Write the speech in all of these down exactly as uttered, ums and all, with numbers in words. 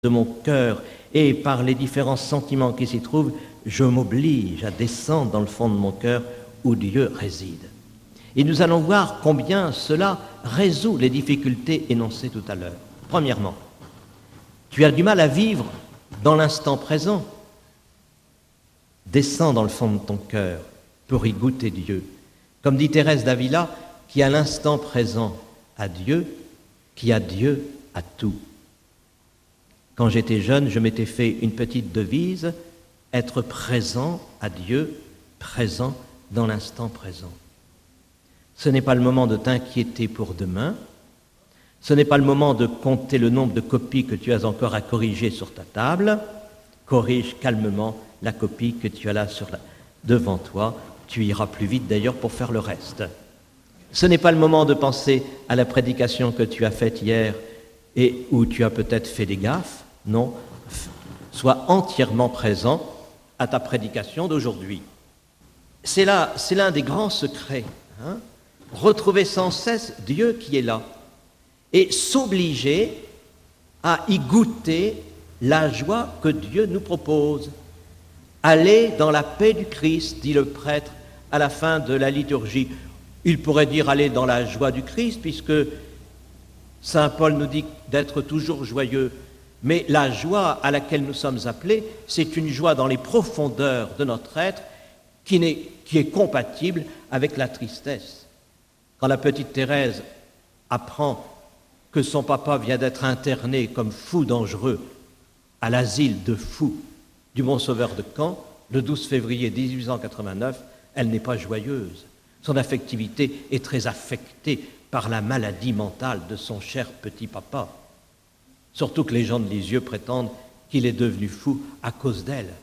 de mon cœur et par les différents sentiments qui s'y trouvent, je m'oblige à descendre dans le fond de mon cœur où Dieu réside. Et nous allons voir combien cela résout les difficultés énoncées tout à l'heure. Premièrement, tu as du mal à vivre dans l'instant présent. Descends dans le fond de ton cœur pour y goûter Dieu. Comme dit Thérèse d'Avila, qui à l'instant présent a Dieu, qui a Dieu a tout. Quand j'étais jeune, je m'étais fait une petite devise, être présent à Dieu, présent dans l'instant présent. Ce n'est pas le moment de t'inquiéter pour demain, ce n'est pas le moment de compter le nombre de copies que tu as encore à corriger sur ta table. Corrige calmement la copie que tu as là sur la... devant toi, tu iras plus vite d'ailleurs pour faire le reste. Ce n'est pas le moment de penser à la prédication que tu as faite hier et où tu as peut-être fait des gaffes. Non, sois entièrement présent à ta prédication d'aujourd'hui. C'est là, c'est l'un des grands secrets. Hein? Retrouver sans cesse Dieu qui est là et s'obliger à y goûter la joie que Dieu nous propose. Aller dans la paix du Christ, dit le prêtre à la fin de la liturgie. Il pourrait dire aller dans la joie du Christ, puisque saint Paul nous dit d'être toujours joyeux. Mais la joie à laquelle nous sommes appelés, c'est une joie dans les profondeurs de notre être qui, n'est, qui est compatible avec la tristesse. Quand la petite Thérèse apprend que son papa vient d'être interné comme fou dangereux à l'asile de fous du Bon-Sauveur de Caen, le douze février dix-huit cent quatre-vingt-neuf, elle n'est pas joyeuse. Son affectivité est très affectée par la maladie mentale de son cher petit papa. Surtout que les gens de Lisieux prétendent qu'il est devenu fou à cause d'elle,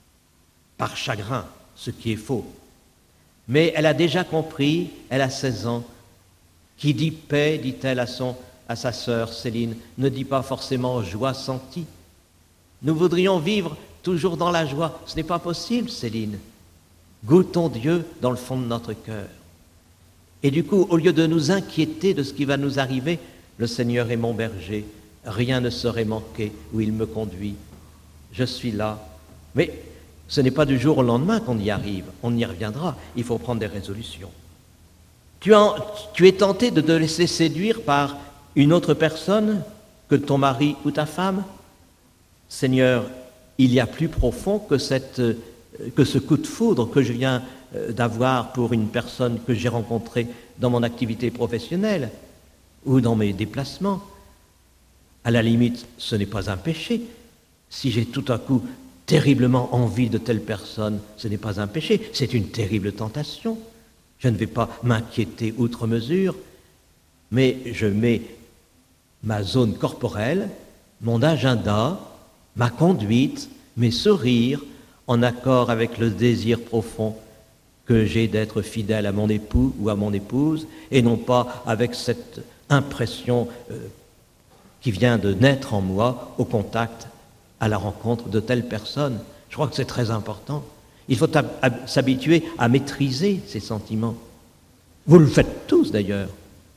par chagrin, ce qui est faux. Mais elle a déjà compris, elle a seize ans, qui dit paix, dit-elle à, son, à sa sœur Céline, ne dit pas forcément joie sentie. Nous voudrions vivre toujours dans la joie. Ce n'est pas possible, Céline. Goûtons Dieu dans le fond de notre cœur. Et du coup, au lieu de nous inquiéter de ce qui va nous arriver, le Seigneur est mon berger, rien ne saurait manquer où il me conduit. Je suis là. Mais ce n'est pas du jour au lendemain qu'on y arrive, on y reviendra, il faut prendre des résolutions. Tu, en, tu es tenté de te laisser séduire par une autre personne que ton mari ou ta femme? Seigneur, il y a plus profond que, cette, que ce coup de foudre que je viens d'avoir pour une personne que j'ai rencontrée dans mon activité professionnelle ou dans mes déplacements. À la limite, ce n'est pas un péché. Si j'ai tout à coup terriblement envie de telle personne, ce n'est pas un péché, c'est une terrible tentation. Je ne vais pas m'inquiéter outre mesure, mais je mets ma zone corporelle, mon agenda, ma conduite, mes sourires, en accord avec le désir profond que j'ai d'être fidèle à mon époux ou à mon épouse, et non pas avec cette impression euh, qui vient de naître en moi au contact, à la rencontre de telle personne. Je crois que c'est très important. Il faut s'habituer à maîtriser ces sentiments. Vous le faites tous d'ailleurs,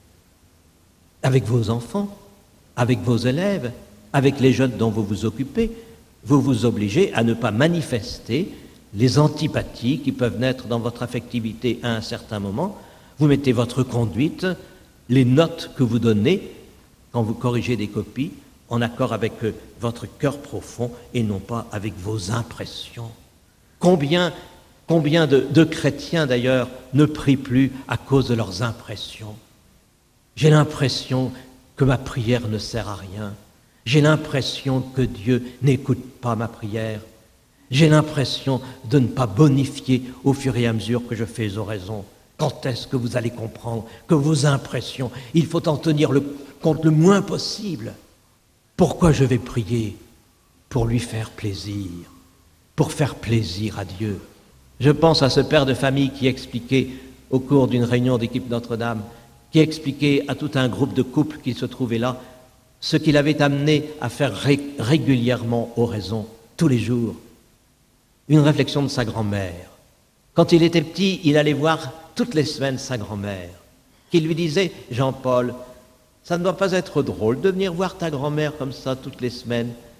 avec vos enfants, avec vos élèves, avec les jeunes dont vous vous occupez. Vous vous obligez à ne pas manifester les antipathies qui peuvent naître dans votre affectivité à un certain moment. Vous mettez votre conduite, les notes que vous donnez quand vous corrigez des copies, en accord avec votre cœur profond et non pas avec vos impressions. Combien, combien de, de chrétiens d'ailleurs ne prient plus à cause de leurs impressions? J'ai l'impression que ma prière ne sert à rien. J'ai l'impression que Dieu n'écoute pas ma prière. J'ai l'impression de ne pas bonifier au fur et à mesure que je fais oraison. Quand est-ce que vous allez comprendre que vos impressions, il faut en tenir le compte le moins possible? Pourquoi je vais prier? Pour lui faire plaisir, pour faire plaisir à Dieu. Je pense à ce père de famille qui expliquait au cours d'une réunion d'équipe Notre-Dame, qui expliquait à tout un groupe de couples qui se trouvaient là, ce qu'il avait amené à faire ré- régulièrement oraison, tous les jours. Une réflexion de sa grand-mère. Quand il était petit, il allait voir toutes les semaines sa grand-mère, qui lui disait « Jean-Paul, ça ne doit pas être drôle de venir voir ta grand-mère comme ça toutes les semaines.